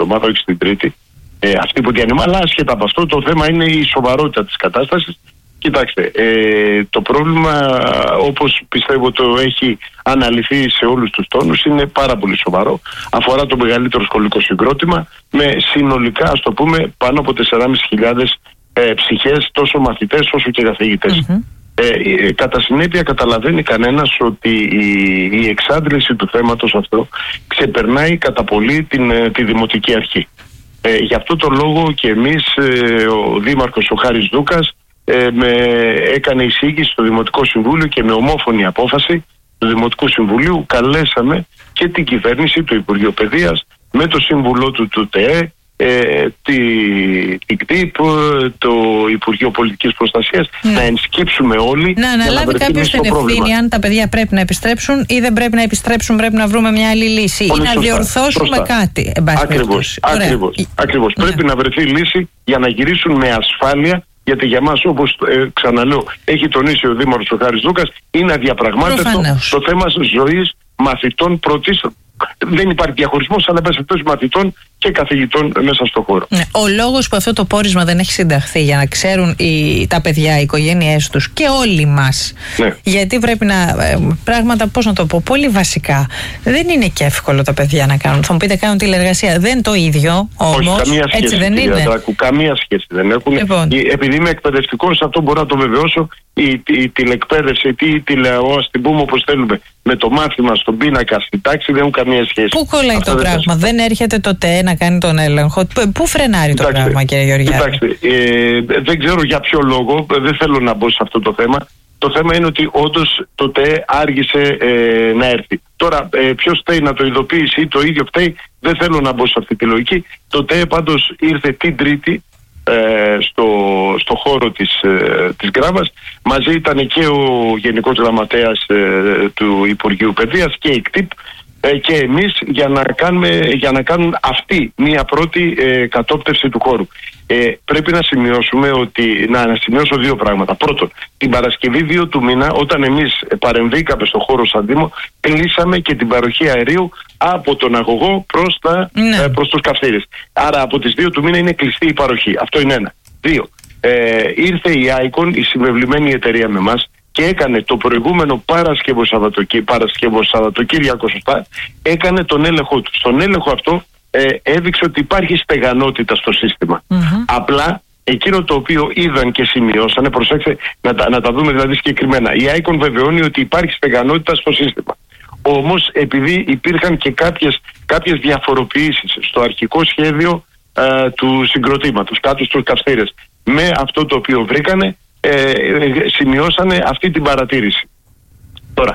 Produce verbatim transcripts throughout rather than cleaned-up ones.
εβδομάδα, όχι στην Τρίτη. Ε, αυτή που διανύουμε, αλλά άσχετα από αυτό, το θέμα είναι η σοβαρότητα της κατάστασης. Κοιτάξτε, ε, το πρόβλημα, όπως πιστεύω το έχει αναλυθεί σε όλους τους τόνους, είναι πάρα πολύ σοβαρό. Αφορά το μεγαλύτερο σχολικό συγκρότημα με συνολικά, ας το πούμε, πάνω από τέσσερις χιλιάδες πεντακόσιες ε, ψυχές, τόσο μαθητές όσο και καθηγητές. Mm-hmm. Ε, κατά συνέπεια καταλαβαίνει κανένας ότι η, η εξάντληση του θέματος αυτό ξεπερνάει κατά πολύ την, τη Δημοτική Αρχή. Ε, γι' αυτό το λόγο και εμείς, ε, ο Δήμαρχος ο Χάρης Δούκας, ε, με, έκανε εισήγηση στο Δημοτικό Συμβούλιο και με ομόφωνη απόφαση του Δημοτικού Συμβουλίου καλέσαμε και την κυβέρνηση, το Υπουργείο Παιδείας, με το σύμβουλό του του ΤΕΕ, Ε, τη, την ΚΤΙΠ, το Υπουργείο Πολιτικής Προστασίας, ναι. να ενσκύψουμε όλοι. Να αναλάβει κάποιος την ευθύνη αν τα παιδιά πρέπει να επιστρέψουν ή δεν πρέπει να επιστρέψουν, πρέπει να βρούμε μια άλλη λύση πολύ ή σωστά, να διορθώσουμε σωστά. κάτι. Ακριβώς, ακριβώς, ακριβώς. Ναι. Πρέπει να βρεθεί λύση για να γυρίσουν με ασφάλεια, γιατί για μας, όπως ε, ξαναλέω, έχει τονίσει ο Δήμαρχος ο Χάρης Δούκας, είναι αδιαπραγμάτευτο το θέμα ζωής μαθητών πρωτίστως. Δεν υπάρχει διαχωρισμός, αλλά πάση περιπτώσει μαθητών και καθηγητών μέσα στον χώρο. Ναι, ο λόγος που αυτό το πόρισμα δεν έχει συνταχθεί για να ξέρουν οι, τα παιδιά, οι οικογένειές τους και όλοι μας. Ναι. Γιατί πρέπει να. Ε, πράγματα, πώς να το πω, πολύ βασικά. Δεν είναι και εύκολο τα παιδιά να κάνουν. Θα μου πείτε, κάνουν τηλεργασία. Δεν είναι το ίδιο όμως. Όχι, καμία σχέση, έτσι δεν είναι. Δράκου, καμία σχέση δεν έχουν. Λοιπόν. Επειδή είμαι εκπαιδευτικός, αυτό μπορώ να το βεβαιώσω. Η, η, η τηλεκπαίδευση, η τηλεό, ας την πούμε όπως θέλουμε, με το μάθημα στον πίνακα, στην τάξη, δεν έχουν καμία σχέση. Πού κολλάει αυτό το πράγμα, δεν έρχεται το ΤΕΕ να κάνει τον έλεγχο. Πού φρενάρει το Κοιτάξτε, πράγμα, κύριε Γεωργιάδη? Κοιτάξτε, ε, δεν ξέρω για ποιο λόγο, δεν θέλω να μπω σε αυτό το θέμα. Το θέμα είναι ότι όντως το ΤΕΕ άργησε ε, να έρθει. Τώρα, ε, ποιος φταίει να το ειδοποιήσει ή το ίδιο φταίει, δεν θέλω να μπω σε αυτή τη λογική. Το ΤΕΕ πάντως ήρθε την Τρίτη ε, στο, στο χώρο της, ε, της Γκράβας. Μαζί ήταν και ο Γενικός Γραμματέας ε, του Υπουργείου Παιδείας και η ΚΤΙΠ ε, και εμείς για να, κάνουμε, για να κάνουν αυτή μία πρώτη ε, κατόπτευση του χώρου. Ε, πρέπει να σημειώσουμε ότι, να, να σημειώσω δύο πράγματα. Πρώτον, την Παρασκευή δύο του μήνα, όταν εμείς παρεμβήκαμε στο χώρο σαν Δήμο, κλείσαμε και την παροχή αερίου από τον αγωγό προς, τα, ναι. ε, προς τους καυστήρες. Άρα από τις δύο του μήνα είναι κλειστή η παροχή. Αυτό είναι ένα. Δύο, ε, ήρθε η Άικον, η συμβεβλημένη εταιρεία με εμάς, και έκανε το προηγούμενο Παρασκευό Σαββατοκύ, Παρασκευό Σαββατοκύριακο, σωστά, έκανε τον έλεγχο του. Στον έλεγχο αυτό ε, έδειξε ότι υπάρχει στεγανότητα στο σύστημα. Mm-hmm. Απλά εκείνο το οποίο είδαν και σημειώσανε, προσέξτε να τα, να τα δούμε δηλαδή συγκεκριμένα. Η Άικον βεβαιώνει ότι υπάρχει στεγανότητα στο σύστημα. Όμως επειδή υπήρχαν και κάποιες, κάποιες διαφοροποιήσεις στο αρχικό σχέδιο ε, του συγκροτήματος, κάτω στους καυστήρες, με αυτό το οποίο βρήκανε, Ε, σημειώσανε αυτή την παρατήρηση. Τώρα,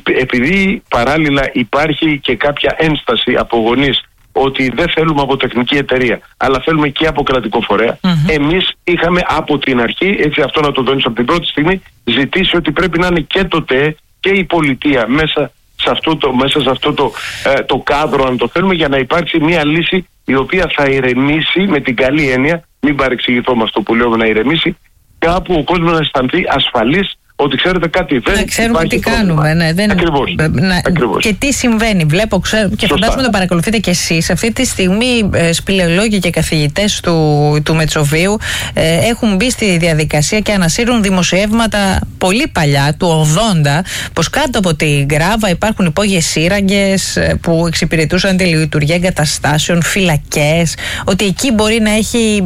επειδή παράλληλα υπάρχει και κάποια ένσταση από γονείς ότι δεν θέλουμε από τεχνική εταιρεία, αλλά θέλουμε και από κρατικό φορέα, mm-hmm. εμείς είχαμε από την αρχή, έτσι αυτό να το δώνεις από την πρώτη στιγμή, ζητήσει ότι πρέπει να είναι και το ΤΕΕ και η πολιτεία μέσα σε αυτό το, μέσα σε αυτό το, ε, το κάδρο, αν το θέλουμε, για να υπάρξει μια λύση η οποία θα ηρεμήσει, με την καλή έννοια, μην παρεξηγηθώ αυτό που λέω, να ηρεμήσει, κάπου ο κόσμος να αισθανθεί ασφαλής ότι ξέρετε κάτι, δεν να ξέρουμε τι πρόβλημα. Κάνουμε. Ναι, δεν... Ακριβώς. Να... Ακριβώς. Και τι συμβαίνει. Βλέπω, ξέρω, και Σωστά. Φαντάζομαι το παρακολουθείτε κι εσείς. Αυτή τη στιγμή ε, σπηλαιολόγοι και καθηγητές του, του Μετσοβίου ε, έχουν μπει στη διαδικασία και ανασύρουν δημοσιεύματα πολύ παλιά, του ογδόντα, πως κάτω από την Γκράβα υπάρχουν υπόγειες σύραγγες ε, που εξυπηρετούσαν τη λειτουργία εγκαταστάσεων, φυλακές, ότι εκεί μπορεί να, έχει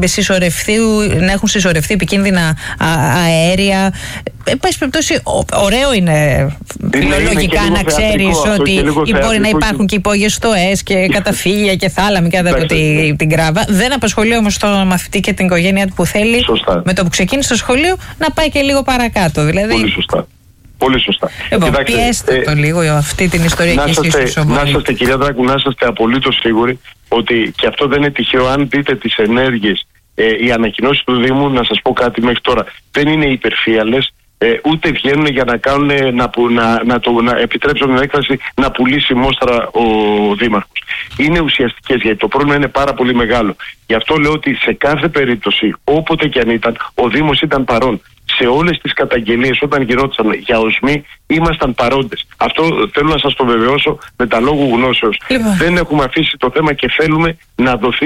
να έχουν συσσωρευτεί επικίνδυνα α, αέρια. Εν πάση περιπτώσει, ωραίο είναι φιλολογικά να ξέρεις ότι μπορεί να υπάρχουν και υπόγειες στοές και καταφύγια και θάλαμοι κάτω από τη, την Γκράβα. Δεν απασχολεί όμως τον μαθητή και την οικογένεια του που θέλει σωστά. Με το που ξεκίνησε το σχολείο να πάει και λίγο παρακάτω. Δηλαδή... Πολύ σωστά. Πολύ σωστά. Λοιπόν, πιέστε ε, το λίγο αυτή την ιστορία και εσείς του Σομπόλη. Να είσαστε, κυρία Δράκου, να είσαστε απολύτως σίγουροι ότι και αυτό δεν είναι τυχαίο. Αν δείτε τις ενέργειες, ε, οι ανακοινώσεις του Δήμου, να σας πω κάτι μέχρι τώρα, δεν είναι υπερφύαλες. Ε, ούτε βγαίνουν για να κάνουν, να, να, να, το, να επιτρέψουν την έκφραση να πουλήσει μόστρα ο Δήμαρχος. Είναι ουσιαστικές, γιατί το πρόβλημα είναι πάρα πολύ μεγάλο. Γι' αυτό λέω ότι σε κάθε περίπτωση, όποτε και αν ήταν, ο Δήμος ήταν παρόν. Σε όλες τις καταγγελίες όταν γινόταν για οσμή ήμασταν παρόντες. Αυτό θέλω να σας το βεβαιώσω με τα λόγου γνώσεως. Λοιπόν. Δεν έχουμε αφήσει το θέμα και θέλουμε να δοθεί